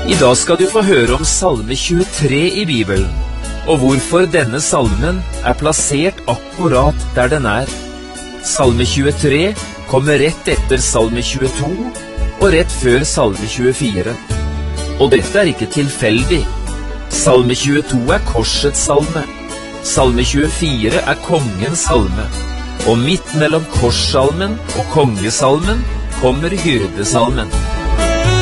I dag skal du få høre om salme 23 i Bibelen, og hvorfor denne salmen er plassert akkurat der den er. Salme 23 kommer rett etter salme 22 og rett før salme 24. Og dette er ikke tilfeldig. Salme 22 er korsets salme. Salme 24 er kongens salme. Og midt mellom korssalmen og kongesalmen kommer hyrdesalmen.